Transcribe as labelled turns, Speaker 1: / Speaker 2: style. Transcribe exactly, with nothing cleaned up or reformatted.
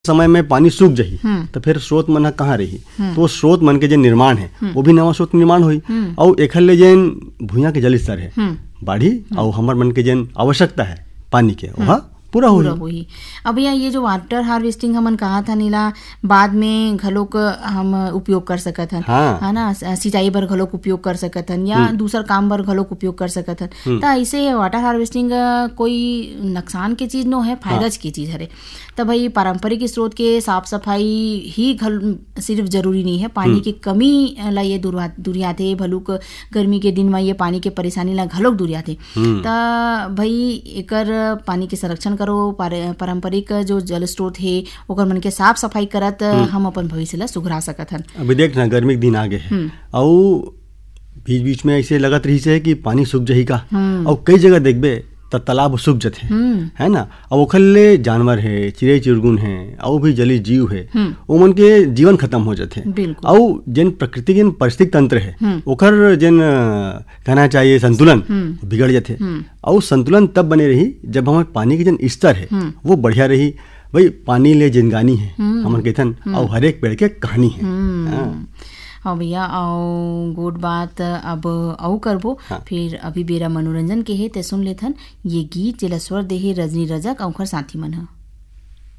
Speaker 1: समय में पानी सूख जाही तो फिर स्रोत मन कहाँ रही। तो स्रोत मन के जो निर्माण है वो भी नवा स्रोत निर्माण हुई और एक ले जैन भुइयां के जल स्तर है बाढ़ी और हमार मन के जैन आवश्यकता है पानी के वह पूरा हुई।
Speaker 2: अब भैया ये जो वाटर हार्वेस्टिंग हमन कहा था नीला बाद में घलोक हम उपयोग कर सकत हन,
Speaker 1: हाँ।
Speaker 2: है ना, सिंचाई बर घलोक उपयोग कर सकत हन या दूसर काम बर घलोक उपयोग कर सकत हन। तो ऐसे वाटर हार्वेस्टिंग कोई नुकसान के चीज नो है, फायदा की चीज हरे। तो भाई पारंपरिक स्रोत के साफ सफाई ही घल सिर्फ जरूरी नहीं है, पानी की कमी ला ये दुरिया थे, भलुक गर्मी के दिन में ये पानी के परेशानी ला घलोक दुरिया थे। तो भाई एकर पानी के संरक्षण करो, पारंपरिक जो जल स्रोत है ओकर मन के साफ सफाई करत हम अपन भविष्य ला सुधरा सकत हन।
Speaker 1: अभी देख ना गर्मी के दिन आगे है और बीच बीच में ऐसे लगत रही है कि पानी सूख जाही का, और कई जगह देखबे तो तालाब सूख जाते है ना, और ओखले जानवर है, चिड़ै चिरगुन है और भी जलीय जीव है उमन के जीवन खत्म हो जाते और जन प्रकृति के पारिस्थितिक तंत्र है ओकर जन कहना चाहिए संतुलन बिगड़ जाते। और संतुलन तब बने रही जब हमारे पानी के जन स्तर है वो बढ़िया रही। भाई पानी ले जिंदगानी है हमन कहथन और हर एक पेड़ के कहानी है।
Speaker 2: हाँ भैया, और गुड बात अब औ करबो। हाँ। फिर अभी बेरा मनोरंजन के है ते सुन लेथन ये गीत जेला स्वर देहे रजनी रजक और साथी मन है।